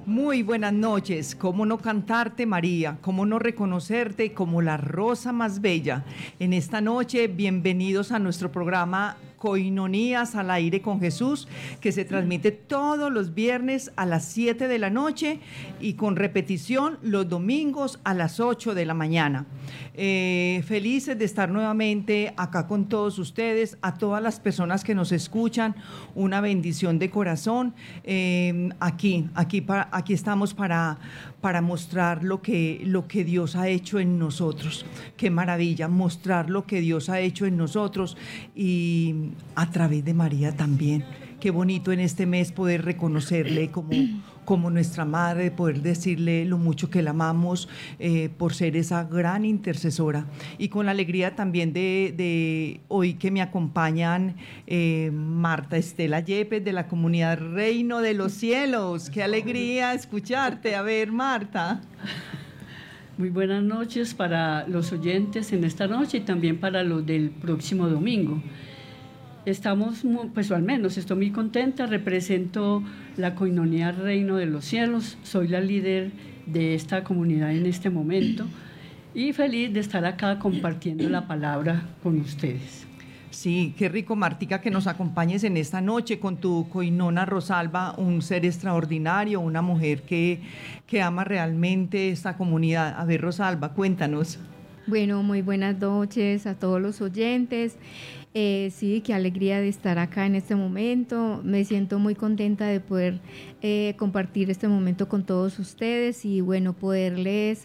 Muy buenas noches. ¿Cómo no cantarte, María? ¿Cómo no reconocerte como la rosa más bella? En esta noche, bienvenidos a nuestro programa Coinonías al Aire con Jesús, que se transmite todos los viernes a las 7 de la noche y con repetición los domingos a las 8 de la mañana. Felices de estar nuevamente acá con todos ustedes, a todas las personas que nos escuchan, una bendición de corazón. Aquí estamos para mostrar lo que Dios ha hecho en nosotros. Qué maravilla, mostrar lo que Dios ha hecho en nosotros y a través de María también. Qué bonito en este mes poder reconocerle como nuestra madre, poder decirle lo mucho que la amamos por ser esa gran intercesora. Y con la alegría también de hoy que me acompañan Marta Estela Yepes de la comunidad Reino de los Cielos. Qué alegría escucharte. A ver, Marta. Muy buenas noches para los oyentes en esta noche y también para los del próximo domingo. Estamos, pues al menos estoy muy contenta, represento la Coinonía Reino de los Cielos, soy la líder de esta comunidad en este momento y feliz de estar acá compartiendo la palabra con ustedes. Sí, qué rico, Martica, que nos acompañes en esta noche con tu coinona Rosalba, un ser extraordinario, una mujer que ama realmente esta comunidad. A ver, Rosalba, cuéntanos. Bueno, muy buenas noches a todos los oyentes. Sí, qué alegría de estar acá en este momento. Me siento muy contenta de poder compartir este momento con todos ustedes y bueno, poderles,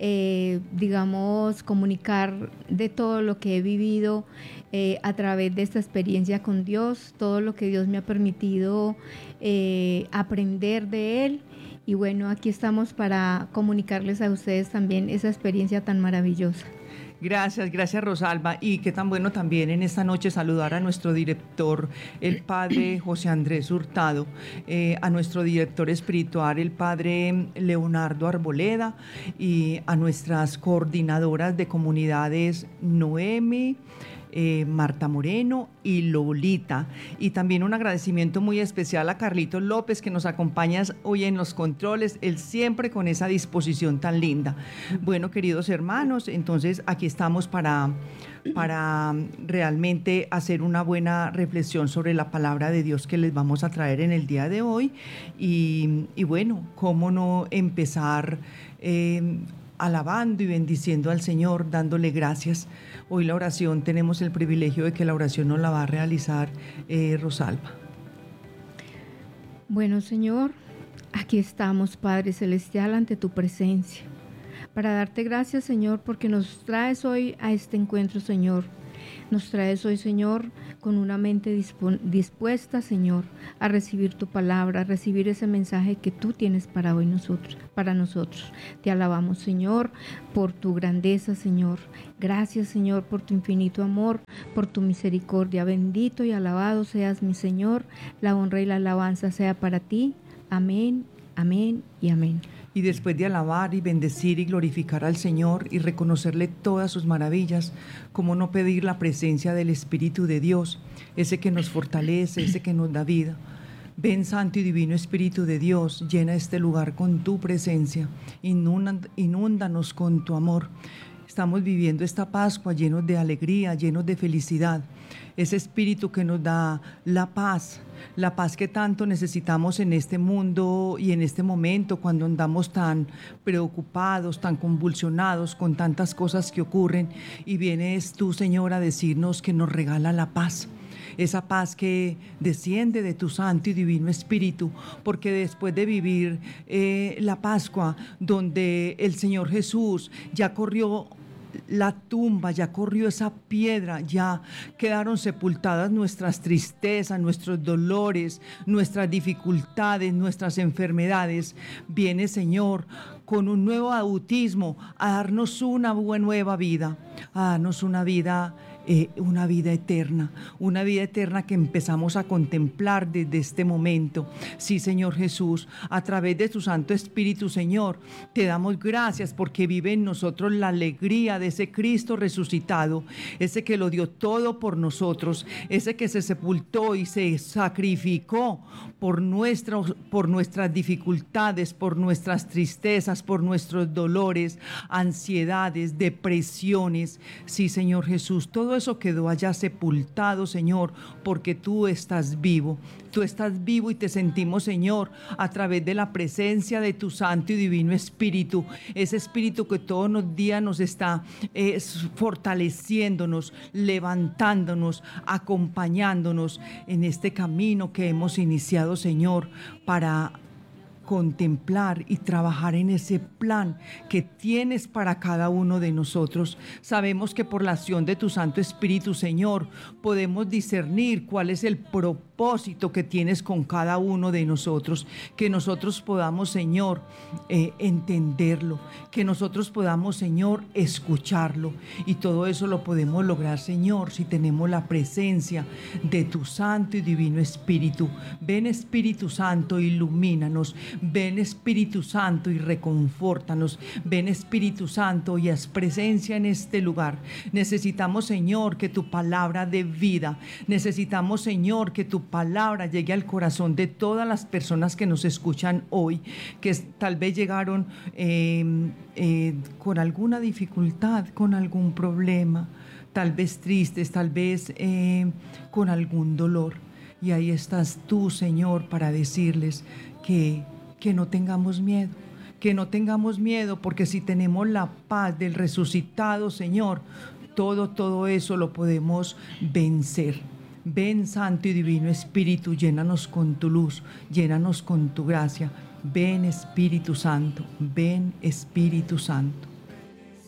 digamos, comunicar de todo lo que he vivido a través de esta experiencia con Dios, todo lo que Dios me ha permitido aprender de Él. Y bueno, aquí estamos para comunicarles a ustedes también esa experiencia tan maravillosa. Gracias Rosalba, y qué tan bueno también en esta noche saludar a nuestro director, el padre José Andrés Hurtado, a nuestro director espiritual, el padre Leonardo Arboleda, y a nuestras coordinadoras de comunidades Noemi, Marta Moreno y Lolita, y también un agradecimiento muy especial a Carlitos López, que nos acompaña hoy en los controles, él siempre con esa disposición tan linda. Bueno, queridos hermanos, entonces aquí estamos para realmente hacer una buena reflexión sobre la palabra de Dios que les vamos a traer en el día de hoy, y bueno, cómo no empezar alabando y bendiciendo al Señor, dándole gracias. Hoy la oración, tenemos el privilegio de que la oración nos la va a realizar Rosalba. Bueno, Señor, aquí estamos, Padre Celestial, ante tu presencia, para darte gracias, Señor, porque nos traes hoy a este encuentro, Señor. Nos traes hoy, Señor, con una mente dispuesta, Señor, a recibir tu palabra, a recibir ese mensaje que tú tienes para hoy para nosotros. Te alabamos, Señor, por tu grandeza, Señor. Gracias, Señor, por tu infinito amor, por tu misericordia. Bendito y alabado seas, mi Señor. La honra y la alabanza sea para ti. Amén, amén y amén. Y después de alabar y bendecir y glorificar al Señor y reconocerle todas sus maravillas, ¿cómo no pedir la presencia del Espíritu de Dios, ese que nos fortalece, ese que nos da vida? Ven, Santo y Divino Espíritu de Dios, llena este lugar con tu presencia, inúndanos con tu amor. Estamos viviendo esta Pascua llenos de alegría, llenos de felicidad. Ese espíritu que nos da la paz que tanto necesitamos en este mundo y en este momento, cuando andamos tan preocupados, tan convulsionados con tantas cosas que ocurren, y vienes tú, Señor, a decirnos que nos regala la paz. Esa paz que desciende de tu Santo y Divino Espíritu, porque después de vivir la Pascua, donde el Señor Jesús ya corrió la tumba, ya corrió esa piedra, ya quedaron sepultadas nuestras tristezas, nuestros dolores, nuestras dificultades, nuestras enfermedades. Viene, Señor, con un nuevo bautismo a darnos una nueva vida, a darnos una vida una vida eterna que empezamos a contemplar desde este momento. Sí, Señor Jesús, a través de tu Santo Espíritu, Señor, te damos gracias porque vive en nosotros la alegría de ese Cristo resucitado, ese que lo dio todo por nosotros, ese que se sepultó y se sacrificó por nuestras dificultades, por nuestras tristezas, por nuestros dolores, ansiedades, depresiones. Sí, Señor Jesús, todo eso quedó allá sepultado, Señor, porque tú estás vivo. Tú estás vivo y te sentimos, Señor, a través de la presencia de tu Santo y Divino Espíritu. Ese Espíritu que todos los días nos está fortaleciéndonos, levantándonos, acompañándonos en este camino que hemos iniciado, Señor, para contemplar y trabajar en ese plan que tienes para cada uno de nosotros. Sabemos que por la acción de tu Santo Espíritu, Señor, podemos discernir cuál es el propósito que tienes con cada uno de nosotros, que nosotros podamos, Señor, entenderlo, que nosotros podamos, Señor, escucharlo, y todo eso lo podemos lograr, Señor, si tenemos la presencia de tu Santo y Divino Espíritu. Ven, Espíritu Santo, ilumínanos. Ven, Espíritu Santo, y reconfórtanos. Ven, Espíritu Santo, y haz presencia en este lugar. Necesitamos, Señor, que tu palabra dé vida. Necesitamos, Señor, que tu palabra llegue al corazón de todas las personas que nos escuchan hoy, que tal vez llegaron con alguna dificultad, con algún problema, tal vez tristes, tal vez con algún dolor. Y ahí estás tú, Señor, para decirles que no tengamos miedo, porque si tenemos la paz del resucitado, Señor, todo eso lo podemos vencer. Ven, Santo y Divino Espíritu, llénanos con tu luz, llénanos con tu gracia. Ven, Espíritu Santo, ven, Espíritu Santo.